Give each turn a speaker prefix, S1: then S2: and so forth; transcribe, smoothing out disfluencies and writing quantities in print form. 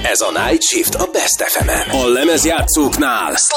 S1: Ez a Night Shift a Best FM-en. A lemezjátszóknál